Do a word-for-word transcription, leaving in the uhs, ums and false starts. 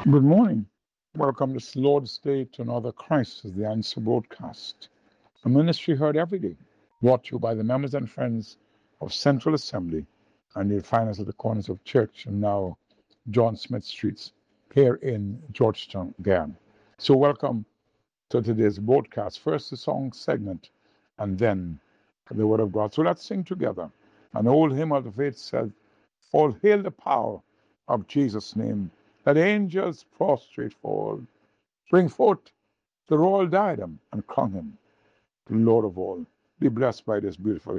Good morning. Welcome this Lord's Day to another Christ is the Answer broadcast. A ministry heard every day, brought to you by the members and friends of Central Assembly, and you'll find us at the corners of Church and now John Smith Streets here in Georgetown, Guyana. So welcome to today's broadcast. First the song segment and then the Word of God. So let's sing together. An old hymn of the faith says, all hail the power of Jesus' name. Let angels prostrate fall. Bring forth the royal diadem and crown him, the Lord of all. Be blessed by this beautiful